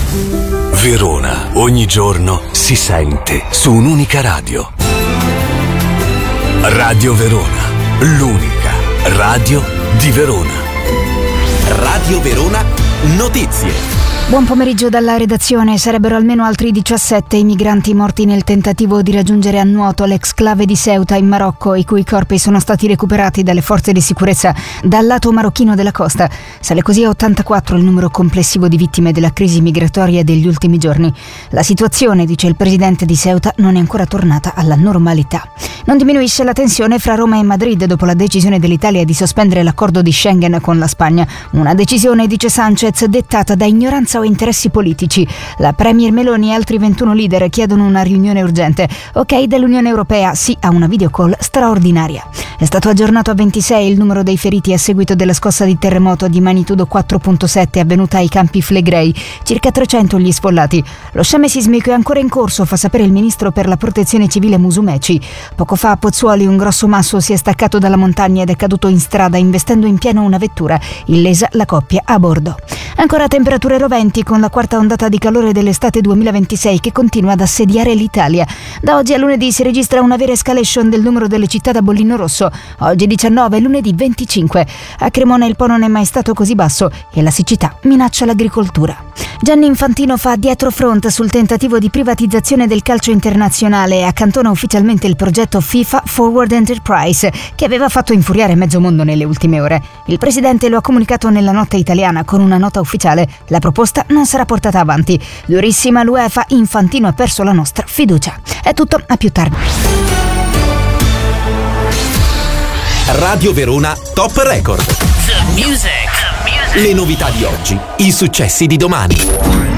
Verona, ogni giorno si sente su un'unica radio. Radio Verona, l'unica radio di Verona. Radio Verona Notizie. Buon pomeriggio dalla redazione. Sarebbero almeno altri 17 i migranti morti nel tentativo di raggiungere a nuoto l'exclave di Ceuta in Marocco, i cui corpi sono stati recuperati dalle forze di sicurezza dal lato marocchino della costa. Sale così a 84 il numero complessivo di vittime della crisi migratoria degli ultimi giorni. La situazione, dice il presidente di Ceuta, non è ancora tornata alla normalità. Non diminuisce la tensione fra Roma e Madrid dopo la decisione dell'Italia di sospendere l'accordo di Schengen con la Spagna. Una decisione, dice Sanchez, dettata da ignoranza o interessi politici. La premier Meloni e altri 21 leader chiedono una riunione urgente. Ok dell'Unione Europea, sì a una videocall straordinaria. È stato aggiornato a 26 il numero dei feriti a seguito della scossa di terremoto di magnitudo 4.7 avvenuta ai Campi Flegrei. Circa 300 gli sfollati. Lo sciame sismico è ancora in corso, fa sapere il ministro per la protezione civile Musumeci. Poco fa a Pozzuoli un grosso masso si è staccato dalla montagna ed è caduto in strada investendo in pieno una vettura. Illesa la coppia a bordo. Ancora temperature roventi con la quarta ondata di calore dell'estate 2026 che continua ad assediare l'Italia. Da oggi a lunedì si registra una vera escalation del numero delle città da bollino rosso. Oggi 19, lunedì 25. A Cremona il Po non è mai stato così basso e la siccità minaccia l'agricoltura. Gianni Infantino fa dietro front sul tentativo di privatizzazione del calcio internazionale e accantona ufficialmente il progetto FIFA Forward Enterprise, che aveva fatto infuriare mezzo mondo nelle ultime ore. Il presidente lo ha comunicato nella notte italiana con una nota ufficiale. La proposta non sarà portata avanti. Durissima l'UEFA, Infantino ha perso la nostra fiducia. È tutto, a più tardi. Radio Verona Top Record. The music. Le novità di oggi, i successi di domani.